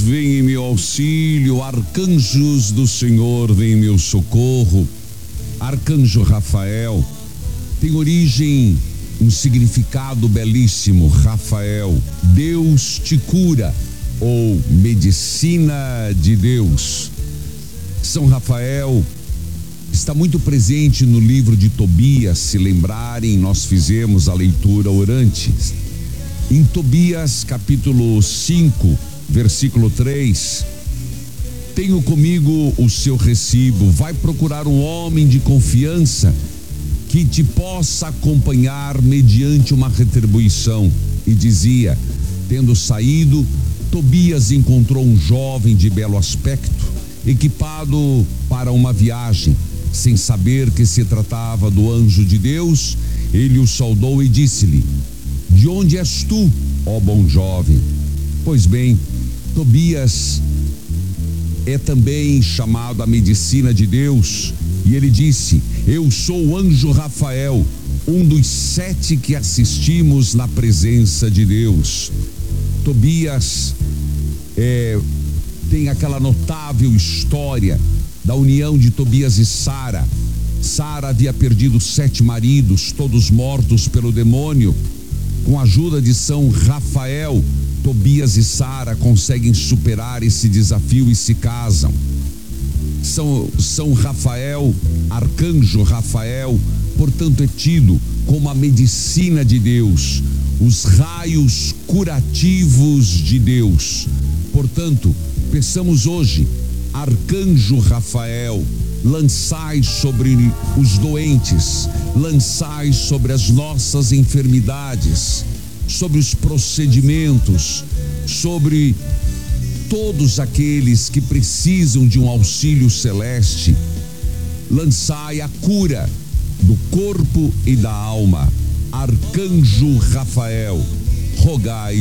Vem em meu auxílio, arcanjos do Senhor, vem em meu socorro. Arcanjo Rafael tem origem, um significado belíssimo. Rafael, Deus te cura, ou medicina de Deus. São Rafael está muito presente no livro de Tobias. Se lembrarem, nós fizemos a leitura orante. Em Tobias, capítulo 5, versículo 3, tenho comigo o seu recibo, vai procurar um homem de confiança que te possa acompanhar mediante uma retribuição. E dizia, tendo saído, Tobias encontrou um jovem de belo aspecto, equipado para uma viagem. Sem saber que se tratava do anjo de Deus, ele o saudou e disse-lhe: de onde és tu, ó bom jovem? Pois bem, Tobias é também chamado a medicina de Deus, e ele disse: eu sou o anjo Rafael, um dos 7 que assistimos na presença de Deus. Tobias tem aquela notável história da união de Tobias e Sara. Sara havia perdido 7 maridos, todos mortos pelo demônio. Com a ajuda de São Rafael, Tobias e Sara conseguem superar esse desafio e se casam. São Rafael, arcanjo Rafael, portanto, é tido como a medicina de Deus, os raios curativos de Deus. Portanto, peçamos hoje, arcanjo Rafael, lançai sobre os doentes, lançai sobre as nossas enfermidades, sobre os procedimentos, sobre todos aqueles que precisam de um auxílio celeste. Lançai a cura do corpo e da alma. Arcanjo Rafael, rogai